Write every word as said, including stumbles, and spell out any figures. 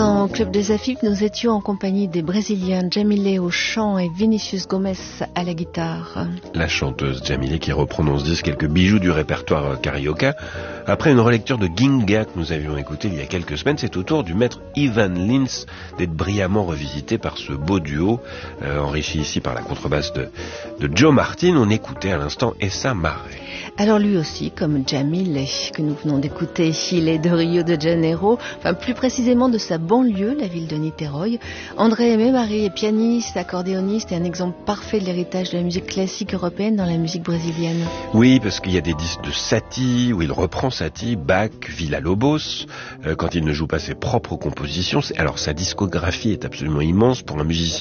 Dans Club des Afifs, nous étions en compagnie des Brésiliens Djamilé au chant et Vinicius Gomes à la guitare. La chanteuse Djamilé qui reprend dans ce disque quelques bijoux du répertoire carioca. Après une relecture de Ginga que nous avions écouté il y a quelques semaines, c'est au tour du maître Ivan Lins d'être brillamment revisité par ce beau duo, euh, enrichi ici par la contrebasse de, de Joe Martin. On écoutait à l'instant Essa Mare. Alors lui aussi, comme Djamilé, que nous venons d'écouter, il est de Rio de Janeiro, enfin plus précisément de sa banlieue, la ville de Niterói. André Aimé Marie est pianiste, accordéoniste et un exemple parfait de l'héritage de la musique classique européenne dans la musique brésilienne. Oui, parce qu'il y a des disques de Satie, où il reprend Satie, Bach, Villa-Lobos, euh, quand il ne joue pas ses propres compositions. Alors sa discographie est absolument immense pour un musicien